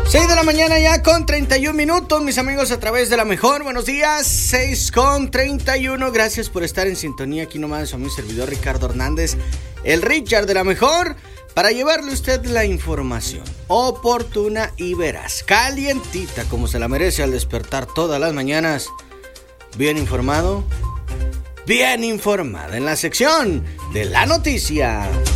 6 de la mañana ya con 31 minutos, mis amigos, a través de La Mejor. Buenos días, 6 con 31. Gracias por estar en sintonía. Aquí nomás a mi servidor Ricardo Hernández, el Richard de La Mejor, para llevarle a usted la información oportuna y veraz, calientita, como se la merece al despertar todas las mañanas. Bien informado, bien informada, en la sección de la noticia.